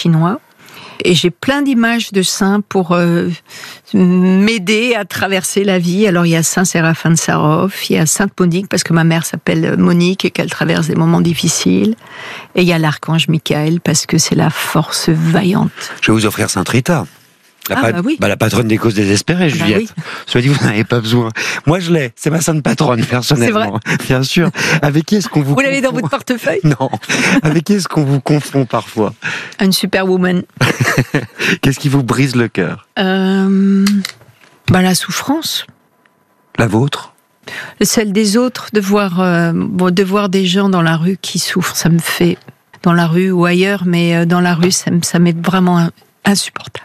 chinois. Et j'ai plein d'images de saints pour m'aider à traverser la vie. Alors il y a Saint Séraphin de Sarov, il y a Sainte Monique, parce que ma mère s'appelle Monique et qu'elle traverse des moments difficiles. Et il y a l'archange Michael, parce que c'est la force vaillante. Je vais vous offrir Sainte Rita. Oui. La patronne des causes désespérées, Juliette. Oui. Soit dit, vous n'en avez pas besoin. Moi, je l'ai. C'est ma sainte patronne, personnellement. C'est vrai. Bien sûr. Avec qui est-ce qu'on vous l'avez confond dans votre portefeuille? Non. Avec qui est-ce qu'on vous confond parfois? Une superwoman. Qu'est-ce qui vous brise le cœur? La souffrance. La vôtre? Celle des autres, de voir des gens dans la rue qui souffrent, ça me fait, dans la rue ou ailleurs, mais dans la rue, ça m'est vraiment insupportable.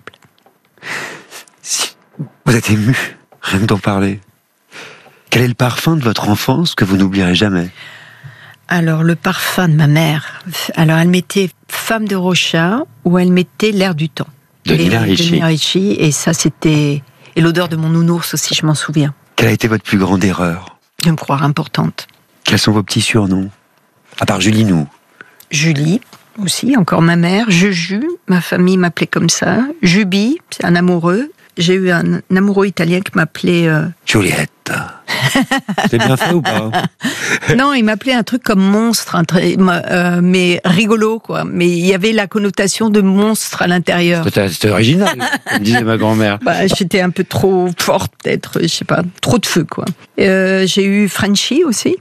Si vous êtes ému, rien que d'en parler. Quel est le parfum de votre enfance que vous n'oublierez jamais? Alors, le parfum de ma mère, elle mettait Femme de Rochat, ou elle mettait L'air du temps. De Nina Ricci, et ça, c'était... Et l'odeur de mon nounours aussi, je m'en souviens. Quelle a été votre plus grande erreur? De me croire importante. Quels sont vos petits surnoms? À part Julie Nou. Julie, aussi, encore ma mère. Juju, ma famille m'appelait comme ça. Jubi, c'est un amoureux. J'ai eu un amoureux italien qui m'appelait... Juliette. C'est bien fait ou pas? Non, il m'appelait un truc comme monstre, mais rigolo, quoi. Mais il y avait la connotation de monstre à l'intérieur. C'était original, comme disait ma grand-mère. J'étais un peu trop forte, peut-être, je sais pas, trop de feu, quoi. J'ai eu Frenchie aussi.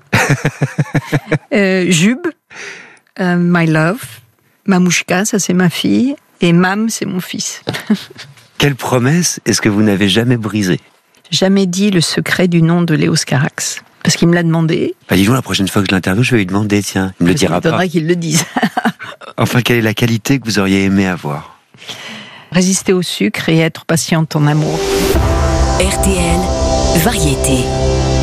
Jube, My Love, Mamouchka, ça c'est ma fille, et Mam, c'est mon fils. Quelle promesse est-ce que vous n'avez jamais brisée? Jamais dit le secret du nom de Léos Carax. Parce qu'il me l'a demandé. Dis-donc, la prochaine fois que je l'interviewe, je vais lui demander, tiens, il me le dira pas. Il faudra qu'il le dise. Enfin, quelle est la qualité que vous auriez aimé avoir? Résister au sucre et être patiente en amour. RTL, Variété.